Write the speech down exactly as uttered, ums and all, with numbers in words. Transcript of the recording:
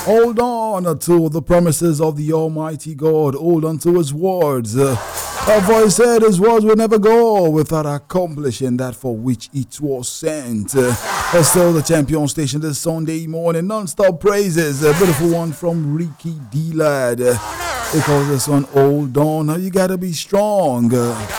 Hold on to the promises of the Almighty God. Hold on to His words. Uh, our voice said His words will never go without accomplishing that for which it was sent. Uh, that's still the Champion Station this Sunday morning. Non-stop praises. A beautiful one from Ricky D-Lad. Uh, they call this one Hold On. You gotta be strong. Uh,